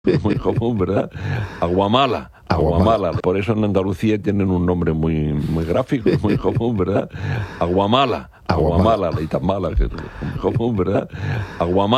muy común, ¿verdad? Aguamala, Aguamala. Por eso en Andalucía tienen un nombre muy, muy gráfico, muy común, ¿verdad? Aguamala, Aguamala, y tan mala, que es muy común, ¿verdad? Aguamala.